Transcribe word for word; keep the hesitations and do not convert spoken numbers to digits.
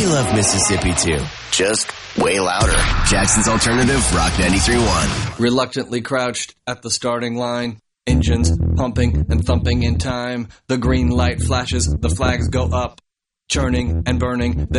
We love Mississippi too, just way louder. Jackson's Alternative, Rock ninety-three point one. Reluctantly crouched at the starting line, engines pumping and thumping in time. The green light flashes, the flags go up, churning and burning.